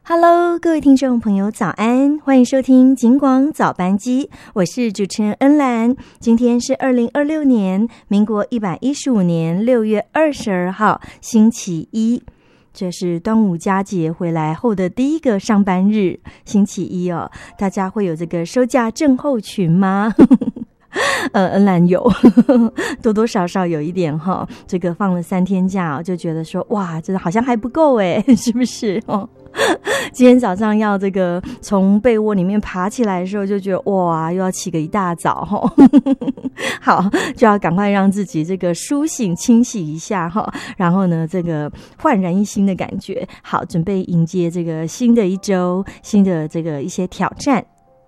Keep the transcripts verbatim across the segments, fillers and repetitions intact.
Hello， 各位听众朋友，早安！欢迎收听警广早班机，我是主持人恩兰。今天是二零二六年民国一百一十五年六月二十二号，星期一。这是端午佳节回来后的第一个上班日，星期一哦。大家会有这个收假症候群吗？呃，恩兰有多多少少有一点哈，这个放了三天假，就觉得说哇，这好像还不够诶，是不是哦？今天早上要这个从被窝里面爬起来的时候，就觉得哇，又要起个一大早哈，好，就要赶快让自己这个苏醒清洗一下哈，然后呢，这个焕然一新的感觉，好，准备迎接这个新的一周，新的这个一些挑战。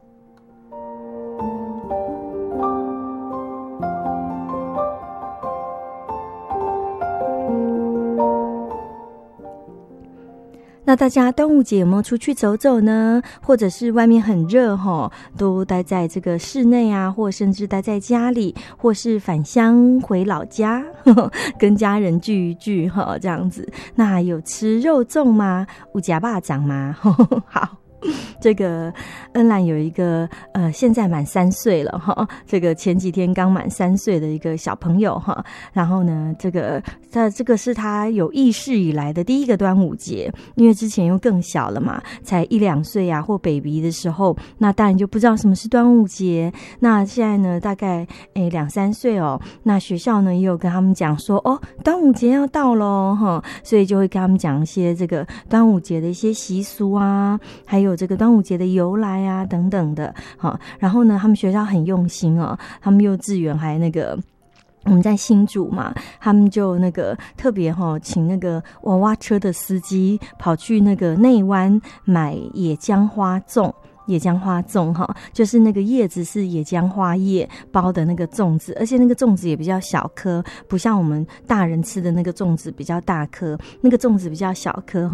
那大家端午节有没有出去走走呢？或者是外面很热齁，都待在这个室内啊，或甚至待在家里，或是返乡回老家，呵呵跟家人聚一聚齁，这样子。那有吃肉粽吗？有吃肉粽吗？呵呵好。这个恩兰有一个呃，现在满三岁了哈，这个前几天刚满三岁的一个小朋友哈，然后呢，这个他这个是他有意识以来的第一个端午节，因为之前又更小了嘛，才一两岁啊或 baby 的时候，那当然就不知道什么是端午节。那现在呢，大概诶两三岁哦，那学校呢也有跟他们讲说哦，端午节要到咯哈，所以就会跟他们讲一些这个端午节的一些习俗啊，还有这个端午节的由来啊等等的，好，然后呢，他们学校很用心哦，他们幼稚园还那个。我们在新竹嘛，他们就那个特别齁，请那个娃娃车的司机跑去那个内湾买野姜花粽。野姜花粽哈，就是那个叶子是野姜花叶包的那个粽子，而且那个粽子也比较小颗，不像我们大人吃的那个粽子比较大颗，那个粽子比较小颗，